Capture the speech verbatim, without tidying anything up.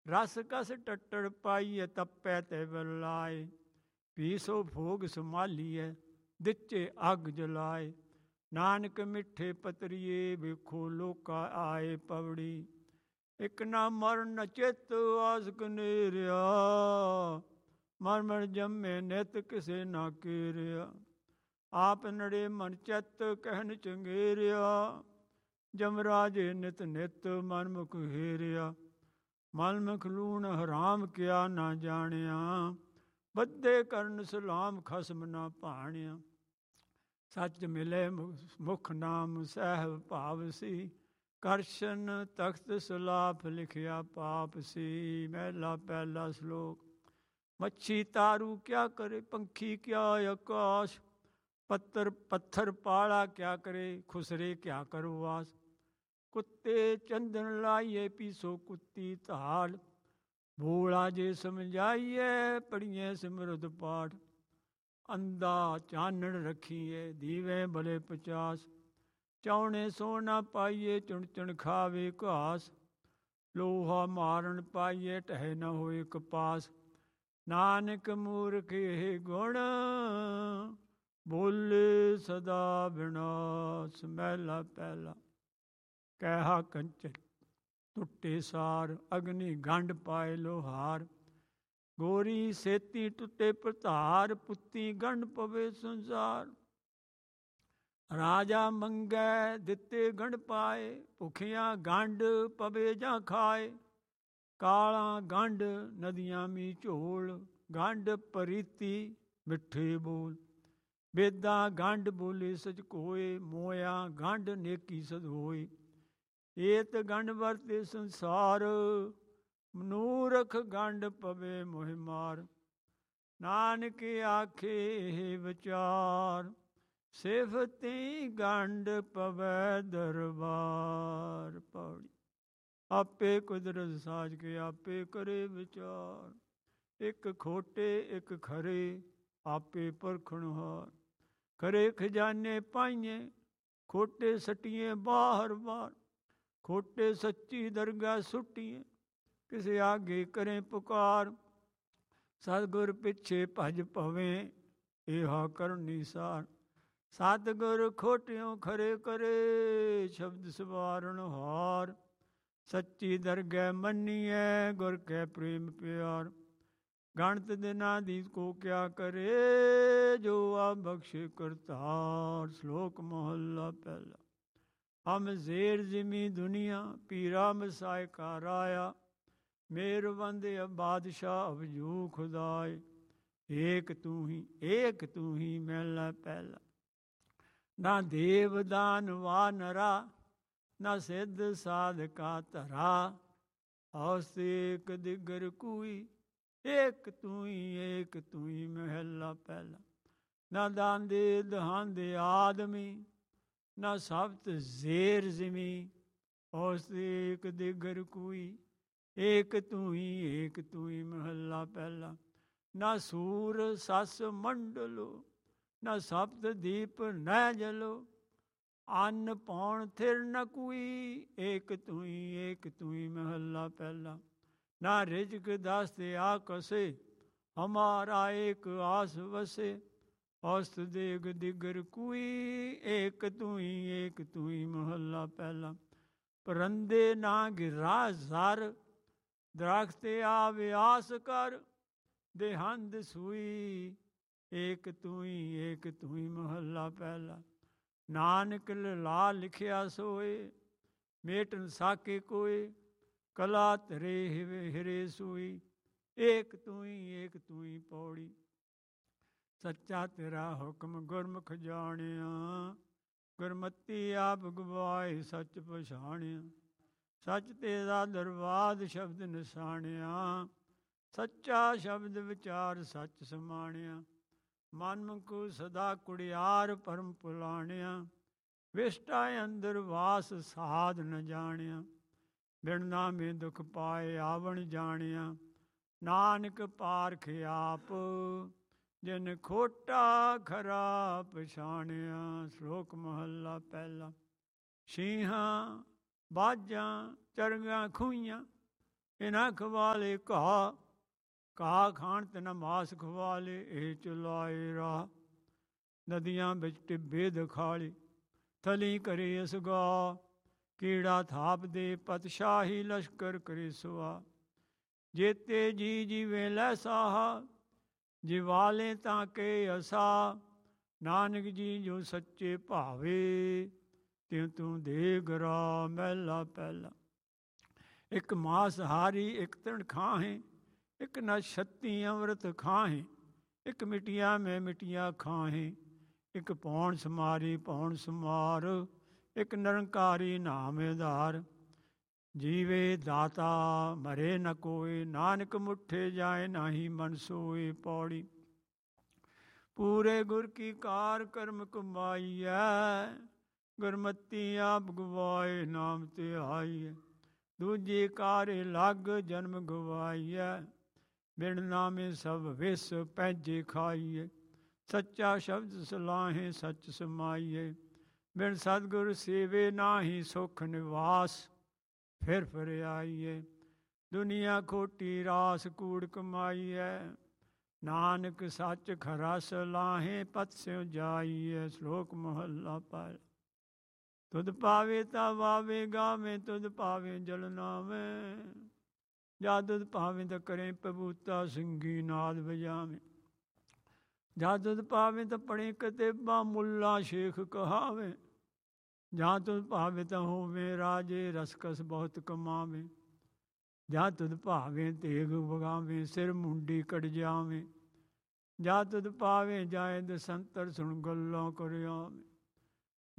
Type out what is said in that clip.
ਰਸ ਕਸ ਟੱਟੜ ਪਾਈਏ, ਤਪੈ ਤੇ ਬਲਾਏ। ਪੀਸੋ ਭੋਗ ਸੰਭਾਲੀਐ, ਦਿੱਚੇ ਅੱਗ ਜਲਾਏ। ਨਾਨਕ ਮਿੱਠੇ ਪਤਰੀਏ, ਵੇਖੋ ਲੋਕਾ ਆਏ ਪਵੜੀ। ਇਕ ਨਾ ਮਰਨ ਚਿੱਤ ਆਸ ਕਨੇਰਿਆ, ਮਰ ਮਰ ਜੰਮੇ ਨਿਤ ਕਿਸੇ ਨਾ ਕੇਰਿਆ। ਆਪ ਨੜੇ ਮਨ ਚਿੱਤ ਕਹਿਨ ਚੰਗੇਰਿਆ, ਜਮਰਾਜੇ ਨਿਤ ਨਿਤ ਮਨਮੁਖ ਹੇਰਿਆ। ਮਨਮੁਖ ਲੂਣ ਹਰਾਮ ਕਿਆ ਨਾ ਜਾਣਿਆ, ਬੱਧੇ ਕਰਨ ਸਲਾਮ ਖਸਮ ਨਾ ਭਾਣਿਆ। ਸੱਚ ਮਿਲੇ ਮੁਖ ਨਾਮ ਸਹਿਬ ਭਾਵ ਸੀ, ਕਰਸ਼ਨ ਤਖਤ ਸਲਾਫ ਲਿਖਿਆ ਪਾਪ ਸੀ। ਮਹਿਲਾ ਪਹਿਲਾ ਸ਼ਲੋਕ। ਮੱਛੀ ਤਾਰੂ ਕਿਆ ਕਰੇ, ਪੰਖੀ ਕਿਆ ਆਕਾਸ਼। ਪੱਤਰ ਪੱਥਰ ਪਾਲਾ ਕਿਆ ਕਰੇ, ਖੁਸਰੇ ਕਿਆ ਕਰੋ ਵਾਸ। ਕੁੱਤੇ ਚੰਦਨ ਲਾਈਏ, ਪੀਸੋ ਕੁੱਤੀ ਧਾਲ। ਭੋਲਾ ਜੇ ਸਮਝਾਈਏ, ਪੜੀਏ ਸਿਮਰਤ ਪਾਠ। ਅੰਧਾ ਚਾਨਣ ਰੱਖੀਏ, ਦੀਵੇ ਭਲੇ ਪਚਾਸ। ਚਾਉਣੇ ਸੋਨਾ ਪਾਈਏ, ਚੁਣ ਚੁਣ ਖਾਵੇ ਘਾਸ। ਲੋਹਾ ਮਾਰਨ ਪਾਈਏ, ਟਹਿ ਨ ਹੋਏ ਕਪਾਸ। ਨਾਨਕ ਮੂਰਖ ਇਹ ਗੁਣ, ਬੋਲੇ ਸਦਾ ਵਿਨਾਸ਼। ਮਹਿਲਾ ਪਹਿਲਾ। ਕਹਿਆ ਕੰਚਨ ਟੁੱਟੇ ਸਾਰ, ਅਗਨੀ ਗੰਢ ਪਾਏ ਲੋਹਾਰ। ਗੋਰੀ ਸੇਤੀ ਟੁੱਟੇ ਪ੍ਰਧਾਰ, ਪੁੱਤੀ ਗੰਢ ਪਵੇ ਸੰਸਾਰ। ਰਾਜਾ ਮੰਗੈ ਦਿੱਤੇ ਗੰਢ ਪਾਏ, ਭੁਖਿਆਂ ਗੰਢ ਪਵੇ ਜਾਂ ਖਾਏ। ਕਾਲਾਂ ਗੰਢ ਨਦੀਆਂ ਮੀ ਝੋਲ, ਗੰਢ ਪਰੀਤੀ ਮਿੱਠੇ ਬੋਲ। ਬੇਦਾਂ ਗੰਢ ਬੋਲੇ ਸਚ ਕੋਏ, ਮੋਇਆ ਗੰਢ ਨੇਕੀ ਸਦ ਹੋਏ। ਏਤ ਗੰਢ ਵਰਤੇ ਸੰਸਾਰ, ਮਨੂਰਖ ਗੰਢ ਪਵੇ ਮੋਹਿ ਮਾਰ। ਨਾਨਕ ਆਖੇ ਇਹ ਵਿਚਾਰ, ਸਿਫਤੀ ਗੰਢ ਪਵੈ ਦਰਬਾਰ। ਪੌੜੀ। ਆਪੇ ਕੁਦਰਤ ਸਾਜ ਕੇ, ਆਪੇ ਕਰੇ ਵਿਚਾਰ। ਇੱਕ ਖੋਟੇ ਇੱਕ ਖਰੇ, ਆਪੇ ਪਰਖਣਹਾਰ। ਖਰੇ ਖਜ਼ਾਨੇ ਪਾਈਏ, ਖੋਟੇ ਸੱਟੀਏ ਬਾਹਰ ਬਾਹਰ। ਖੋਟੇ ਸੱਚੀ ਦਰਗਾਹ ਸੁੱਟੀਏ, ਕਿਸੇ ਆਗੇ ਕਰੇ ਪੁਕਾਰ। ਸਤਿਗੁਰ ਪਿੱਛੇ ਭਜ ਭਵੇਂ, ਇਹਾ ਕਰਨੀ ਸਾਰ। ਸਤਿਗੁਰ ਖੋਟਿਓ ਖਰੇ ਕਰੇ, ਸ਼ਬਦ ਸਵਾਰਨ ਹਾਰ। ਸੱਚੀ ਦਰਗਹਿ ਮੰਨੀਐ, ਗੁਰ ਕੈ ਪ੍ਰੇਮ ਪਿਆਰ। ਗਣਤ ਦਿਨਾ ਦੀ ਕੋ ਕਿਆ ਕਰੇ, ਜੋ ਆਪ ਬਖਸ਼ੇ ਕਰਤਾਰ। ਸ਼ਲੋਕ ਮਹੱਲਾ ਪਹਿਲਾ। ਹਮ ਜ਼ੇਰ ਜ਼ਿਮੀ ਦੁਨੀਆ, ਪੀਰਾ ਮਸਾਇ ਕਾ ਰਾਇਆ। ਮੇਰਵੰਦ ਬਾਦਸ਼ਾਹ ਅਵਜੂ ਖੁਦਾਏ। ਏਕ ਤੂੰ ਹੀ ਏਕ ਤੂੰ ਹੀ ਮਹਿਲਾ ਪਹਿਲਾ। ਨਾ ਦੇਵ ਦਾਨ ਵਾ ਨਰਾ, ਨਾ ਸਿੱਧ ਸਾਧਕਾ ਧਰਾ। ਹਉਸ ਏਕ ਦਿਗਰ ਕੋਈ, ਏਕ ਤੂੰ ਹੀ ਏਕ ਤੂੰ ਹੀ ਮਹਿਲਾ ਪਹਿਲਾ। ਨਾ ਦਾਂਦੇ ਦਹਾਂਦੇ ਆਦਮੀ, ਨਾ ਸਬਤ ਜ਼ੇਰ ਜ਼ਿਮੀ। ਹਉਸ ਏਕ ਦਿਗਰ ਕੋਈ, ਏਕ ਤੂੰ ਹੀ ਏਕ ਤੂੰ ਹੀ ਮਹੱਲਾ ਪਹਿਲਾ। ਨਾ ਸੂਰ ਸਸ ਮੰਡਲੋ, ਨਾ ਸਪਤ ਦੀਪ ਨਹਿ ਜਲੋ। ਅੰਨ ਪਾਉਣ ਥਿਰ ਨ ਕੋਈ, ਏਕ ਤੂੰ ਹੀ ਏਕ ਤੂੰ ਹੀ ਮਹੱਲਾ ਪਹਿਲਾ। ਨਾ ਰਿਜਕ ਦਾਸਤੇ ਆਕਸੇ, ਹਮਾਰਾ ਏਕ ਆਸ ਵਸੇ। ਔਸਤ ਦੇਗ ਦਿਗਰ ਕੋਈ, ਏਕ ਤੂੰ ਹੀ ਏਕ ਤੂੰ ਹੀ ਮਹੱਲਾ ਪਹਿਲਾ। ਪਰੰਦੇ ਨਾ ਗਿਰਾ ਜ਼ਰ, ਦਰਖਤ ਆਵੇ ਆਸ ਕਰ। ਦੇਹੰਦ ਸੂਈ, ਏਕ ਤੂੰ ਹੀ ਏਕ ਤੂੰ ਹੀ ਮਹੱਲਾ ਪਹਿਲਾ। ਨਾਨਕ ਲਾ ਲਿਖਿਆ ਸੋਏ, ਮੇਟਨ ਸਾਕੇ ਕੋਏ। ਕਲਾ ਧਰੇ ਹਿਵੇ ਹਿਰੇ ਸੂਈ, ਏਕ ਤੂੰ ਹੀ ਏਕ ਤੂੰ ਹੀ ਪੌੜੀ। ਸੱਚਾ ਤੇਰਾ ਹੁਕਮ ਗੁਰਮੁਖ ਜਾਣਿਆ, ਗੁਰਮਤੀ ਆਪ ਗਵਾਏ ਸੱਚ ਪਛਾਣਿਆ। ਸੱਚ ਤੇਰਾ ਦਰਬਾਦ ਸ਼ਬਦ ਨਿਸ਼ਾਨਿਆ, ਸੱਚਾ ਸ਼ਬਦ ਵਿਚਾਰ ਸੱਚ ਸਮਾਣਿਆ। ਮਨਮੁਖ ਸਦਾ ਕੁੜਿਆਰ ਪਰਮ ਪੁਲਾਣਿਆ, ਵਿਸ਼ਟਾ ਅੰਦਰ ਵਾਸ ਸਾਧ ਨ ਜਾਣਿਆ। ਬਿਨ ਨਾਮੇ ਦੁਖ ਪਾਏ ਆਵਣ ਜਾਣਿਆ, ਨਾਨਕ ਪਾਰਖ ਆਪ ਜਿਨ ਖੋਟਾ ਖਰਾ ਪਛਾਣਿਆ। ਸ਼ਲੋਕ ਮਹੱਲਾ ਪਹਿਲਾ। ਛੀਹਾਂ ਬਾਜਾਂ ਚਰਗਾਂ ਖੂਹੀਆਂ, ਇਹਨਾਂ ਖਵਾਲੇ ਘਾਹ, ਘਾਹ ਖਾਣ ਤੇ ਨਾ ਮਾਸ ਖਵਾਲੇ, ਇਹ ਚਲਾਏ ਰਾਹ। ਨਦੀਆਂ ਵਿੱਚ ਟਿੱਬੇ ਦਿਖਾਲੇ, ਥਲੀ ਕਰੇ ਅਸਗਾ, ਕੀੜਾ ਥਾਪ ਦੇ ਪਤਸ਼ਾਹੀ ਲਸ਼ਕਰ ਕਰੇ ਸੁਆ। ਜੇਤੇ ਜੀ ਜੀਵੇ ਲੈ ਸਾਹਾ, ਜਿਵਾਲੇ ਤਾਂ ਕੇ ਅਸਾ। ਨਾਨਕ ਜੀ ਜੋ ਸੱਚੇ ਭਾਵੇ, ਤਿਉ ਤੂੰ ਦੇ ਗਰਾ ਮਹਿਲਾ ਪਹਿਲਾ। ਇੱਕ ਮਾਸਹਾਰੀ ਇੱਕ ਤ੍ਰਿਣ ਖਾਹੇ, ਇੱਕ ਨਾ ਛੱਤੀ ਅੰਮ੍ਰਿਤ ਖਾਹੇ। ਇੱਕ ਮਿਟੀਆਂ ਮੈਂ ਮਿਟੀਆਂ ਖਾਹੇ, ਇੱਕ ਪੌਣ ਸਮਾਰੀ ਪੌਣ ਸਮਾਰ। ਇੱਕ ਨਿਰੰਕਾਰੀ ਨਾਮ ਆਧਾਰ, ਜੀਵੇ ਦਾਤਾ ਮਰੇ ਨ ਕੋਇ। ਨਾਨਕ ਮੁੱਠੇ ਜਾਏ ਨਾਹੀ ਮਨ ਸੋਏ। ਪੌੜੀ ਪੂਰੇ ਗੁਰ ਕੀ ਕਾਰ ਕਰਮ ਕਮਾਈਐ, ਗੁਰਮਤੀ ਆਪ ਗਵਾਏ ਨਾਮ ਤੇ ਆਈਐ। ਦੂਜੀ ਕਾਰੇ ਲੱਗ ਜਨਮ ਗਵਾਈਐ, ਬਿਨ ਨਾਮੇ ਸਭ ਵਿਸ ਪੈਜੇ ਖਾਈਏ। ਸੱਚਾ ਸ਼ਬਦ ਸਲਾਹੇ ਸੱਚ ਸਮਾਈਏ, ਬਿਨ ਸਤਿਗੁਰ ਸੇਵੇ ਨਾਹੀ ਸੁਖ ਨਿਵਾਸ। ਫਿਰ ਫਿਰ ਆਈਏ ਦੁਨੀਆ ਖੋਟੀ ਰਾਸ ਕੂੜ ਕਮਾਈਐ। ਨਾਨਕ ਸੱਚ ਖਰਾ ਸਲਾਹੇ ਪਤ ਸਿਉ ਜਾਈਐ। ਸ਼ਲੋਕ ਮਹੱਲਾ ਪਹਿਲਾ। ਤੁਧ ਪਾਵੇ ਤਾਂ ਵਾਵੇ ਗਾਵੇ, ਤੁਧ ਪਾਵੇ ਜਲ ਨਾਵੇ। ਜਾ ਤੁਧ ਭਾਵੇਂ ਤਾਂ ਕਰੇ ਪ੍ਰਭੂਤਾ, ਸਿੰਘੀ ਨਾਦ ਵਜਾਵੇ। ਜਾ ਤੁਧ ਭਾਵੇਂ ਤਾਂ ਪੜੇ ਕਿਤਾਬਾਂ, ਮੁੱਲਾ ਸ਼ੇਖ ਕਹਾਵੇ। ਜਾਂ ਤੁਧ ਭਾਵੇ ਤਾਂ ਹੋਵੇ ਰਾਜੇ, ਰਸਕਸ ਬਹੁਤ ਕਮਾਵੇ। ਜਾਂ ਤੁਧ ਭਾਵੇਂ ਤੇਗ ਵਗਾਵੇ, ਸਿਰ ਮੁੰਡੀ ਕਟ ਜਾਵੇ। ਜਾਂ ਤੁਧ ਭਾਵੇਂ ਜਾਏ ਦਸੰਤਰ, ਸੁਣ ਗੱਲਾਂ ਕਰ ਆਵੇ।